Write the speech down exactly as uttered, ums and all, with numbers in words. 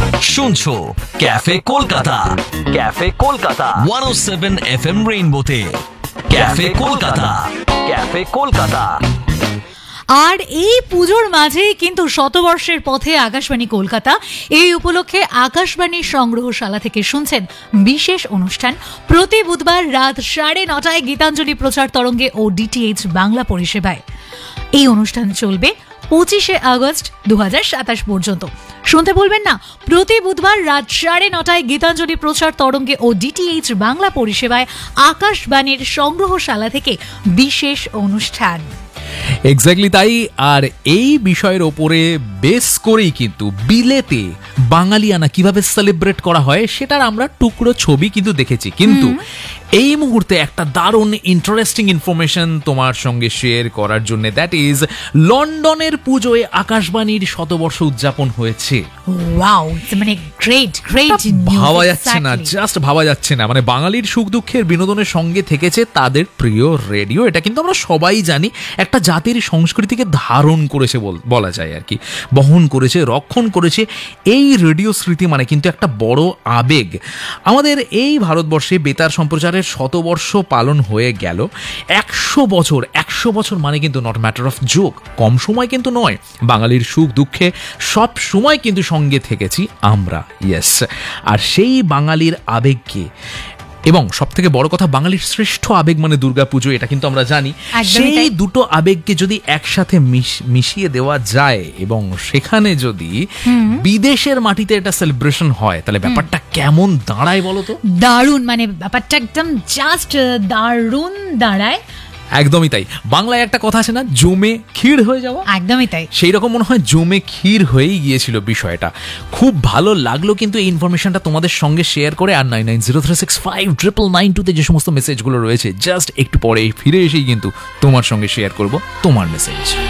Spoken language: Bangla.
শুনছো ক্যাফে কলকাতা, ক্যাফে কলকাতা একশো সাত FM রেইনবোতে। Cafe Kolkata, cafe Kolkata. আর এই পুজোর মাঝেই কিন্তু শতবর্ষের পথে আকাশবাণী কলকাতা, এই উপলক্ষে আকাশবাণীর সংগ্রহশালা থেকে শুনছেন বিশেষ অনুষ্ঠান প্রতি বুধবার রাত সাড়ে নটায় গীতাঞ্জলি প্রচার তরঙ্গে ও ডিটিএইচ বাংলা পরিষেবায়। এই অনুষ্ঠান চলবে পঁচিশে আগস্ট দু হাজার সাতাশ পর্যন্ত। শুনতে ভুলবেন না, প্রতি বুধবার রাত সাড়ে নটায় গীতাঞ্জলি প্রচার তরঙ্গে ও ডিটিএইচ বাংলা পরিষেবায় আকাশবাণীর সংগ্রহশালা থেকে বিশেষ অনুষ্ঠান। এক্স্যাক্টলি তাই। আর এই বিষয়ের ওপরে বেস করেই কিন্তু বিলেতে বাঙালিয়ানা কিভাবে সেলিব্রেট করা হয় সেটার আমরা টুকরো ছবি কিন্তু দেখেছি। কিন্তু এই মুহূর্তে একটা দারুণ ইন্টারেস্টিং ইনফরমেশন তোমার সঙ্গে শেয়ার করার জন্য, দ্যাট ইজ লন্ডনের পুজোয় আকাশবাণীর শতবর্ষ উদযাপন হয়েছে। ওয়াও, মানে গ্রেট গ্রেট নিউজ। ভাবা যাচ্ছে না, জাস্ট ভাবা যাচ্ছে না। মানে বাঙালির সুখ দুঃখের বিনোদনের সঙ্গে থেকেছে তাদের প্রিয় রেডিও। এটা কিন্তু আমরা সবাই জানি, একটা জাতির সংস্কৃতিকে ধারণ করেছে বলা যায় আর কি, বহন করেছে, রক্ষণ করেছে। এই রেডিও স্মৃতি মানে কিন্তু একটা বড় আবেগ। আমাদের এই ভারতবর্ষে বেতার সম্প্রচারের শতবর্ষ পালন হয়ে গেল। একশো বছর, একশো বছর মানে কিন্তু নট ম্যাটার অফ জোক, কম সময় কিন্তু নয়। বাঙালির সুখ দুঃখে সব সময় কিন্তু সঙ্গে থেকেছি আমরা, ইয়েস। আর সেই বাঙালির আবেগকে, এবং সব থেকে বড় কথা বাঙালির শ্রেষ্ঠ আবেগ মানে দুর্গাপুজো, এটা কিন্তু আমরা জানি। সেই দুটো আবেগকে যদি একসাথে মিশিয়ে দেওয়া যায় এবং সেখানে যদি বিদেশের মাটিতে এটা সেলিব্রেশন হয়, তাহলে ব্যাপারটা কেমন দাঁড়ায় বলো তো? দারুণ, মানে ব্যাপারটা একদম জাস্ট দারুণ দাঁড়ায়। একদমই তাই। বাংলায় একটা কথা আছে না, জমে ক্ষীর হয়ে যাওয়া, একদমই তাই। সেই রকম মনে হয় জমে ক্ষীর হয়েই গিয়েছিল বিষয়টা। খুব ভালো লাগলো কিন্তু এই ইনফরমেশনটা তোমাদের সঙ্গে শেয়ার করে। আর nine nine zero three six five triple nine টুতে যে সমস্ত মেসেজগুলো রয়েছে, জাস্ট একটু পরে ফিরে এসেই কিন্তু তোমার সঙ্গে শেয়ার করব তোমার মেসেজ।